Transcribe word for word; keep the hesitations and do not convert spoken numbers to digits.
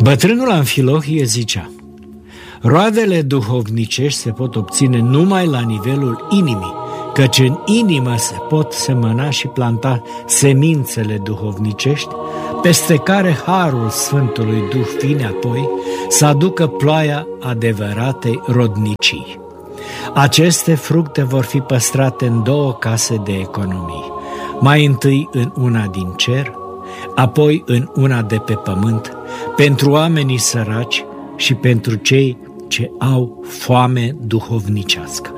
Bătrânul Amfilohie zicea: roadele duhovnicești se pot obține numai la nivelul inimii, căci în inimă se pot semăna și planta semințele duhovnicești, peste care harul Sfântului Duh vine apoi să aducă ploaia adevăratei rodnicii. Aceste fructe vor fi păstrate în două case de economii, mai întâi în una din cer, apoi în una de pe pământ, pentru oamenii săraci și pentru cei ce au foame duhovnicească.